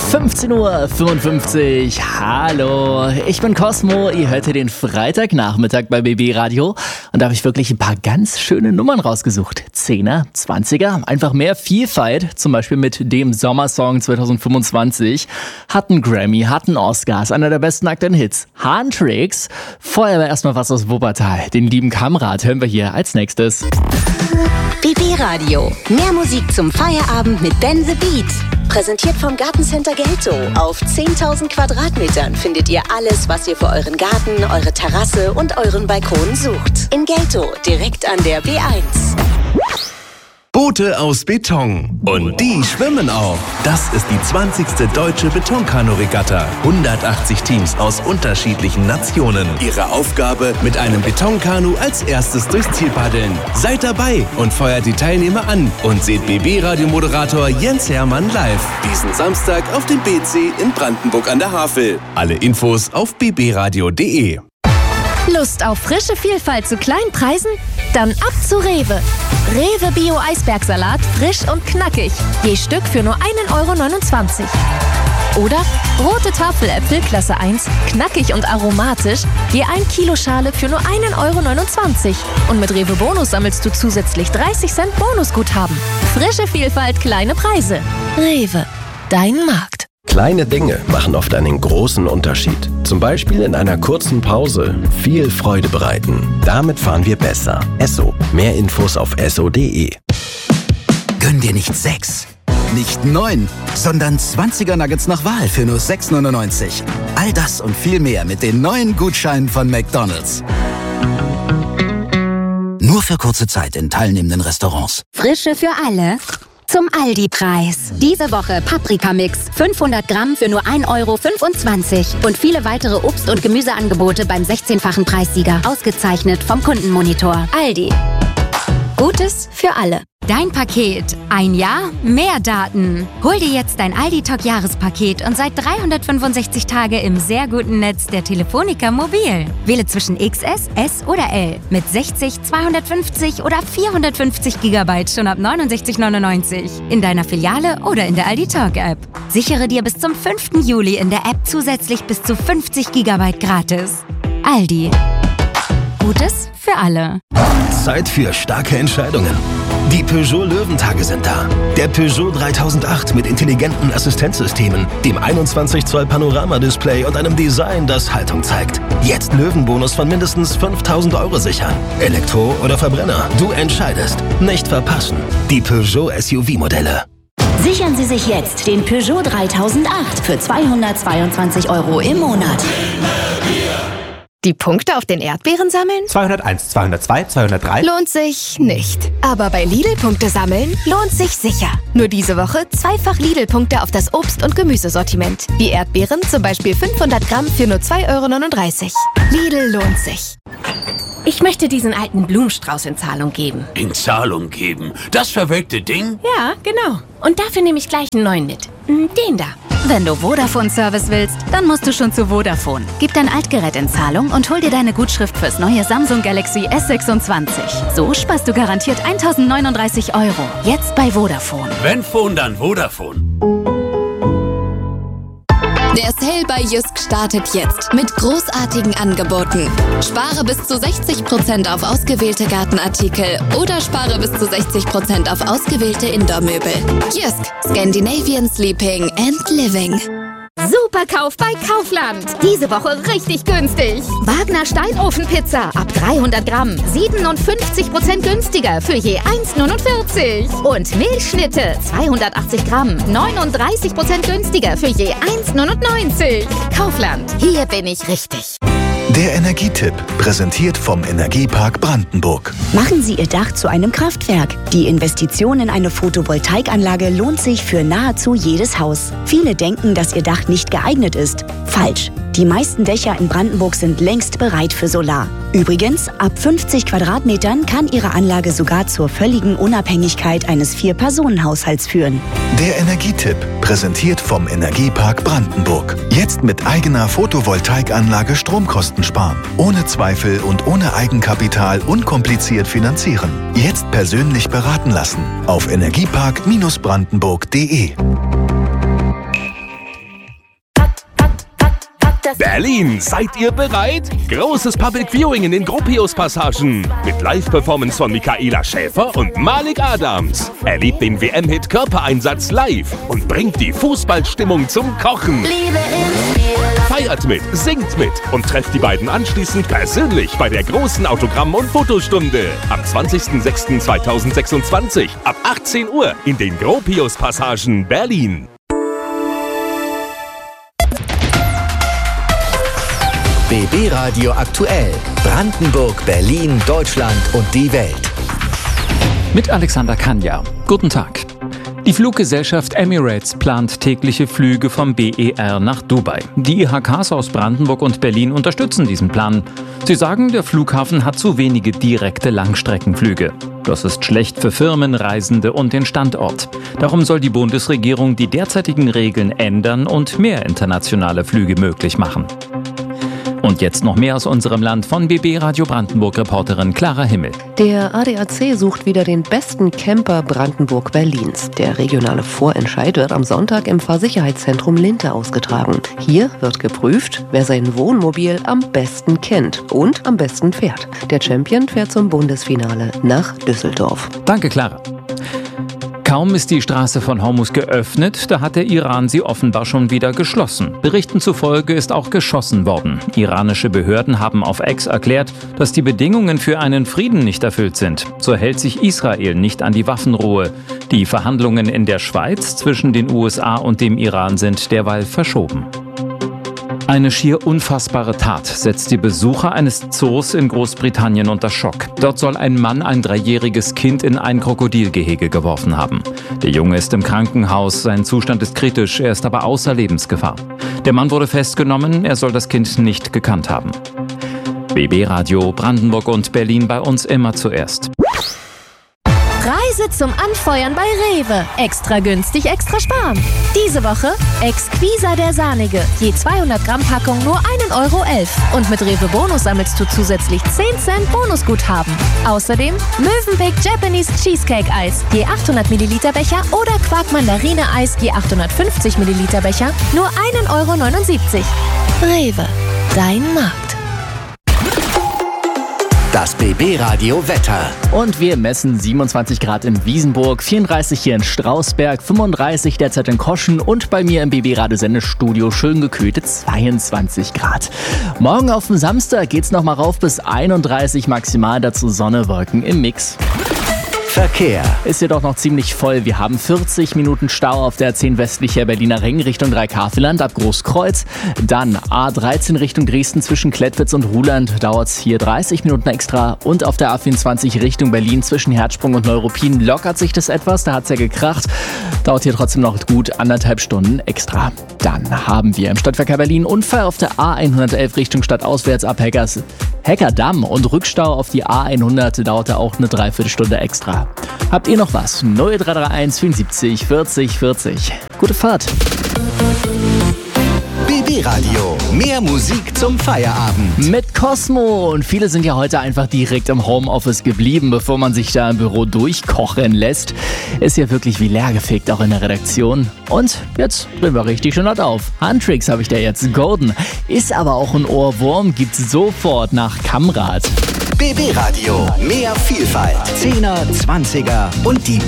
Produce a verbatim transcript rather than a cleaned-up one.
fünfzehn Uhr fünfundfünfzig. Hallo, ich bin Cosmo. Ihr hört hier den Freitagnachmittag bei B B Radio. Und da habe ich wirklich ein paar ganz schöne Nummern rausgesucht. Zehner, Zwanziger, einfach mehr Vielfalt. Zum Beispiel mit dem Sommersong zwanzig fünfundzwanzig. Hatten Grammy, hatten Oscars, einer der besten aktuellen Hits. Handtricks. Vorher aber erstmal was aus Wuppertal. Den lieben Kamrat hören wir hier als nächstes. B B Radio. Mehr Musik zum Feierabend mit Ben the Beat. Präsentiert vom Gartencenter Gelto. Auf zehntausend Quadratmetern findet ihr alles, was ihr für euren Garten, eure Terrasse und euren Balkon sucht. In Gelto, direkt an der B eins. Boote aus Beton. Und die schwimmen auch. Das ist die zwanzigste Deutsche Betonkanu-Regatta. hundertachtzig Teams aus unterschiedlichen Nationen. Ihre Aufgabe, mit einem Betonkanu als erstes durchs Ziel paddeln. Seid dabei und feuert die Teilnehmer an. Und seht B B-Radio-Moderator Jens Hermann live. Diesen Samstag auf dem B C in Brandenburg an der Havel. Alle Infos auf b b radio punkt d e. Lust auf frische Vielfalt zu kleinen Preisen? Dann ab zu Rewe. Rewe Bio Eisbergsalat, frisch und knackig. Je Stück für nur ein Euro neunundzwanzig. Oder rote Tafeläpfel Klasse eins, knackig und aromatisch, je ein Kilo Schale für nur ein Euro neunundzwanzig. Und mit Rewe Bonus sammelst du zusätzlich dreißig Cent Bonusguthaben. Frische Vielfalt, kleine Preise. Rewe, dein Markt. Kleine Dinge machen oft einen großen Unterschied. Zum Beispiel in einer kurzen Pause viel Freude bereiten. Damit fahren wir besser. Esso. Mehr Infos auf esso punkt d e. Gönn dir nicht sechs, nicht neun, sondern zwanziger Nuggets nach Wahl für nur sechs neunundneunzig. All das und viel mehr mit den neuen Gutscheinen von McDonald's. Nur für kurze Zeit in teilnehmenden Restaurants. Frische für alle. Zum Aldi-Preis. Diese Woche Paprikamix, fünfhundert Gramm für nur ein Euro fünfundzwanzig. Und viele weitere Obst- und Gemüseangebote beim sechzehnfachen Preissieger. Ausgezeichnet vom Kundenmonitor. Aldi. Gutes für alle. Dein Paket. Ein Jahr, mehr Daten. Hol dir jetzt dein Aldi-Talk-Jahrespaket und seit dreihundertfünfundsechzig Tage im sehr guten Netz der Telefonica Mobil. Wähle zwischen X S, S oder L mit sechzig, zweihundertfünfzig oder vierhundertfünfzig Gigabyte schon ab neunundsechzig neunundneunzig. In deiner Filiale oder in der Aldi-Talk-App. Sichere dir bis zum fünften Juli in der App zusätzlich bis zu fünfzig Gigabyte gratis. Aldi. Gutes für alle. Zeit für starke Entscheidungen. Die Peugeot Löwentage sind da. Der Peugeot dreitausendacht mit intelligenten Assistenzsystemen, dem einundzwanzig Zoll Panoramadisplay und einem Design, das Haltung zeigt. Jetzt Löwenbonus von mindestens fünftausend Euro sichern. Elektro oder Verbrenner, du entscheidest. Nicht verpassen. Die Peugeot S U V-Modelle. Sichern Sie sich jetzt den Peugeot dreitausendacht für zweihundertzweiundzwanzig Euro im Monat. Die Punkte auf den Erdbeeren sammeln? zweihunderteins, zweihundertzwei, zweihundertdrei. Lohnt sich nicht. Aber bei Lidl-Punkte sammeln lohnt sich sicher. Nur diese Woche zweifach Lidl-Punkte auf das Obst- und Gemüsesortiment. Wie Erdbeeren, zum Beispiel fünfhundert Gramm für nur zwei Euro neununddreißig. Lidl lohnt sich. Ich möchte diesen alten Blumenstrauß in Zahlung geben. In Zahlung geben? Das verwelkte Ding? Ja, genau. Und dafür nehme ich gleich einen neuen mit. Den da. Wenn du Vodafone-Service willst, dann musst du schon zu Vodafone. Gib dein Altgerät in Zahlung und hol dir deine Gutschrift fürs neue Samsung Galaxy S sechsundzwanzig. So sparst du garantiert eintausendneununddreißig Euro. Jetzt bei Vodafone. Wenn Phone, dann Vodafone. Der Sale bei Jysk startet jetzt mit großartigen Angeboten. Spare bis zu sechzig Prozent auf ausgewählte Gartenartikel oder spare bis zu sechzig Prozent auf ausgewählte Indoor-Möbel. Jysk, Scandinavian Sleeping and Living. Superkauf bei Kaufland. Diese Woche richtig günstig. Wagner Steinofenpizza ab dreihundert Gramm. siebenundfünfzig Prozent günstiger für je eins neunundvierzig. Und Milchschnitte zweihundertachtzig Gramm. neununddreißig Prozent günstiger für je eins neunundneunzig. Kaufland. Hier bin ich richtig. Der Energietipp, präsentiert vom Energiepark Brandenburg. Machen Sie Ihr Dach zu einem Kraftwerk. Die Investition in eine Photovoltaikanlage lohnt sich für nahezu jedes Haus. Viele denken, dass Ihr Dach nicht geeignet ist. Falsch. Die meisten Dächer in Brandenburg sind längst bereit für Solar. Übrigens, ab fünfzig Quadratmetern kann Ihre Anlage sogar zur völligen Unabhängigkeit eines Vier-Personen-Haushalts führen. Der Energietipp, präsentiert vom Energiepark Brandenburg. Jetzt mit eigener Photovoltaikanlage Stromkosten sparen. Ohne Zweifel und ohne Eigenkapital unkompliziert finanzieren. Jetzt persönlich beraten lassen. Auf energiepark Bindestrich brandenburg punkt de. das... Berlin, seid ihr bereit? Großes Public Viewing in den Gropius-Passagen. Mit Live-Performance von Michaela Schäfer und Malik Adams. Erlebt den W M-Hit Körpereinsatz live und bringt die Fußballstimmung zum Kochen. Liebe im Spiel. Feiert mit, singt mit und trefft die beiden anschließend persönlich bei der großen Autogramm- und Fotostunde. Am zwanzigsten sechsten zweitausendsechsundzwanzig ab achtzehn Uhr in den Gropius-Passagen Berlin. B B Radio aktuell. Brandenburg, Berlin, Deutschland und die Welt. Mit Alexander Kanja. Guten Tag. Die Fluggesellschaft Emirates plant tägliche Flüge vom B E R nach Dubai. Die I H Ks aus Brandenburg und Berlin unterstützen diesen Plan. Sie sagen, der Flughafen hat zu wenige direkte Langstreckenflüge. Das ist schlecht für Firmen, Reisende und den Standort. Darum soll die Bundesregierung die derzeitigen Regeln ändern und mehr internationale Flüge möglich machen. Und jetzt noch mehr aus unserem Land von B B Radio Brandenburg-Reporterin Clara Himmel. Der A D A C sucht wieder den besten Camper Brandenburg-Berlins. Der regionale Vorentscheid wird am Sonntag im Fahrsicherheitszentrum Linte ausgetragen. Hier wird geprüft, wer sein Wohnmobil am besten kennt und am besten fährt. Der Champion fährt zum Bundesfinale nach Düsseldorf. Danke, Clara. Kaum ist die Straße von Hormuz geöffnet, da hat der Iran sie offenbar schon wieder geschlossen. Berichten zufolge ist auch geschossen worden. Iranische Behörden haben auf X erklärt, dass die Bedingungen für einen Frieden nicht erfüllt sind. So hält sich Israel nicht an die Waffenruhe. Die Verhandlungen in der Schweiz zwischen den U S A und dem Iran sind derweil verschoben. Eine schier unfassbare Tat setzt die Besucher eines Zoos in Großbritannien unter Schock. Dort soll ein Mann ein dreijähriges Kind in ein Krokodilgehege geworfen haben. Der Junge ist im Krankenhaus, sein Zustand ist kritisch, er ist aber außer Lebensgefahr. Der Mann wurde festgenommen, er soll das Kind nicht gekannt haben. B B Radio Brandenburg und Berlin, bei uns immer zuerst. Reise zum Anfeuern bei Rewe. Extra günstig, extra sparen. Diese Woche Exquisa der Sahnige. Je zweihundert Gramm Packung nur ein Euro elf. Und mit Rewe Bonus sammelst du zusätzlich zehn Cent Bonusguthaben. Außerdem Mövenpick Japanese Cheesecake Eis. Je achthundert Milliliter Becher oder Quark Mandarine Eis. Je achthundertfünfzig Milliliter Becher nur ein Euro neunundsiebzig. Rewe. Dein Markt. Das B B Radio Wetter. Und wir messen siebenundzwanzig Grad in Wiesenburg, vierunddreißig hier in Strausberg, fünfunddreißig derzeit in Koschen und bei mir im B B Radio Sendestudio schön gekühlte zweiundzwanzig Grad. Morgen auf dem Samstag geht's nochmal rauf bis einunddreißig maximal, dazu Sonne, Wolken im Mix. Verkehr. Ist jedoch noch ziemlich voll. Wir haben vierzig Minuten Stau auf der A zehn westlicher Berliner Ring Richtung Dreikarfeland ab Großkreuz. Dann A dreizehn Richtung Dresden zwischen Klettwitz und Ruhland dauert's hier dreißig Minuten extra. Und auf der A vierundzwanzig Richtung Berlin zwischen Herzsprung und Neuruppin lockert sich das etwas. Da hat's ja gekracht. Dauert hier trotzdem noch gut anderthalb Stunden extra. Dann haben wir im Stadtverkehr Berlin Unfall auf der A hundertelf Richtung Stadtauswärts ab Heckers, Heckerdamm und Rückstau auf die A hundert dauerte auch eine Dreiviertelstunde extra. Habt ihr noch was? null drei drei eins fünfundsiebzig vierzig vierzig. Gute Fahrt. B B Radio. Mehr Musik zum Feierabend. Mit Cosmo. Und viele sind ja heute einfach direkt im Homeoffice geblieben, bevor man sich da im Büro durchkochen lässt. Ist ja wirklich wie leergefegt auch in der Redaktion. Und jetzt drehen wir richtig schön laut auf. Handtricks habe ich da jetzt. Golden. Ist aber auch ein Ohrwurm. Gibt's sofort nach Kamrat. B B Radio. Mehr Vielfalt. Zehner, Zwanziger und die